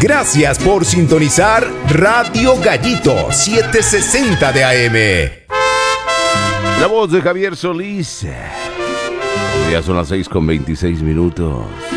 Gracias por sintonizar Radio Gallito 760 de AM. La voz de Javier Solís. Ya son las 6:26.